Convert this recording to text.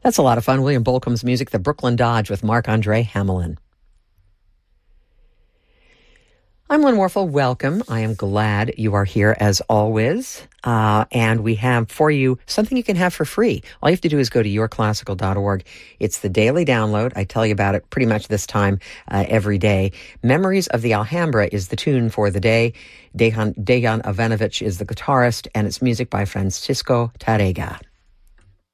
That's a lot of fun. William Bolcom's music, the Brooklyn Dodge with Marc-Andre Hamelin. I'm Lynn Warfel. Welcome. I am glad you are here as always. And we have for you something you can have for free. All you have to do is go to yourclassical.org. It's the daily download. I tell you about it pretty much this time every day. Memories of the Alhambra is the tune for the day. Dejan Ivanovic is the guitarist, and it's music by Francisco Tárrega.